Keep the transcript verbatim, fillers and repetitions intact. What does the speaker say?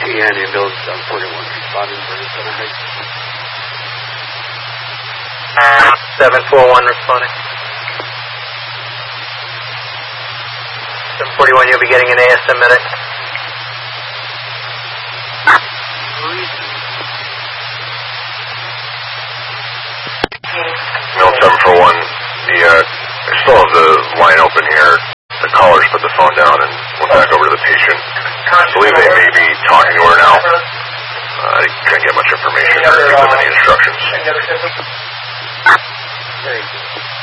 T N ambulance seven forty-one responding for this overhead. seven four one responding. seven forty-one, you'll be getting an A S M medic. Mill seven four one, the, uh, I still have the line open here. The callers put the phone down and went back over to the patient. I believe they may be talking to her now. Uh, I couldn't get much information or give them any instructions. Very good.